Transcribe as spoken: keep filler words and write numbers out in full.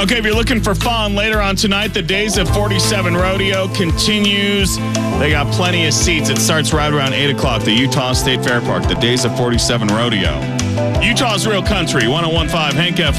Okay, if you're looking for fun, later on tonight, the Days of forty-seven Rodeo continues. They got plenty of seats. It starts right around eight o'clock, the Utah State Fair Park, the Days of forty-seven Rodeo. Utah's Real Country, one oh one point five Hank F M.